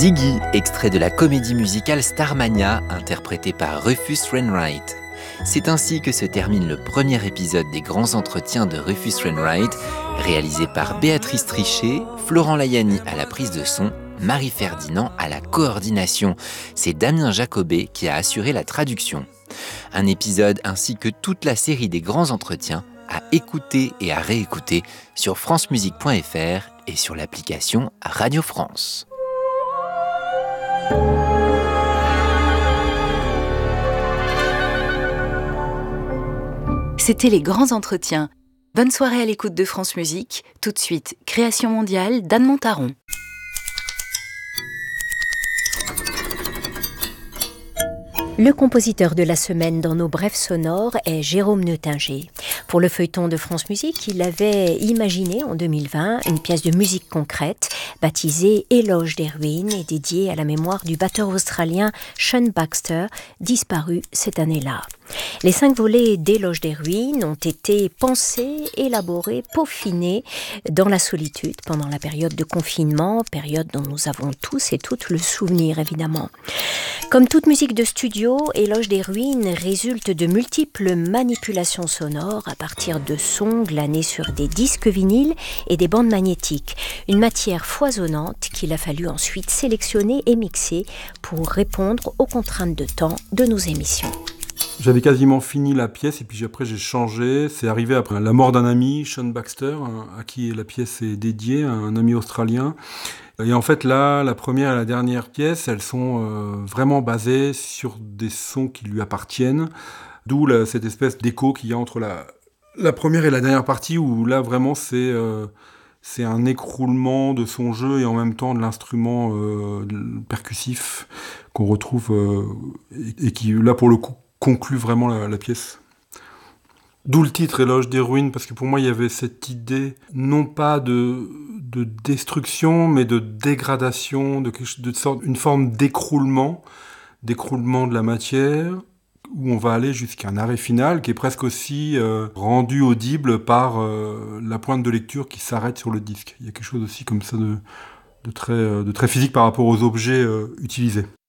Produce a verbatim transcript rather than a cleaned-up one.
Ziggy, extrait de la comédie musicale Starmania, interprétée par Rufus Wainwright. C'est ainsi que se termine le premier épisode des grands entretiens de Rufus Wainwright, réalisé par Béatrice Trichet, Florent Layani à la prise de son, Marie Ferdinand à la coordination. C'est Damien Jacobet qui a assuré la traduction. Un épisode ainsi que toute la série des grands entretiens à écouter et à réécouter sur francemusique point f r et sur l'application Radio France. C'était les grands entretiens. Bonne soirée à l'écoute de France Musique. Tout de suite, Création mondiale d'Anne Montaron. Le compositeur de la semaine dans nos brèves sonores est Jérôme Neutinger. Pour le feuilleton de France Musique, il avait imaginé en deux mille vingt une pièce de musique concrète baptisée Éloge des ruines et dédiée à la mémoire du batteur australien Sean Baxter, disparu cette année-là. Les cinq volets d'Éloge des ruines ont été pensés, élaborés, peaufinés dans la solitude pendant la période de confinement, période dont nous avons tous et toutes le souvenir évidemment. Comme toute musique de studio, Éloge des ruines résulte de multiples manipulations sonores à partir de sons glanés sur des disques vinyles et des bandes magnétiques. Une matière foisonnante qu'il a fallu ensuite sélectionner et mixer pour répondre aux contraintes de temps de nos émissions. J'avais quasiment fini la pièce et puis après j'ai changé. C'est arrivé après la mort d'un ami, Sean Baxter, à qui la pièce est dédiée, un ami australien. Et en fait là, la première et la dernière pièce, elles sont euh, vraiment basées sur des sons qui lui appartiennent. D'où la, cette espèce d'écho qu'il y a entre la, la première et la dernière partie où là vraiment c'est, euh, c'est un écroulement de son jeu et en même temps de l'instrument euh, percussif qu'on retrouve euh, et, et qui là pour le coup conclut vraiment la, la pièce. D'où le titre Éloge des ruines, parce que pour moi il y avait cette idée non pas de, de destruction mais de dégradation, de, de sorte, une forme d'écroulement, d'écroulement de la matière, où on va aller jusqu'à un arrêt final qui est presque aussi euh, rendu audible par euh, la pointe de lecture qui s'arrête sur le disque. Il y a quelque chose aussi comme ça de, de, très, de très physique par rapport aux objets euh, utilisés.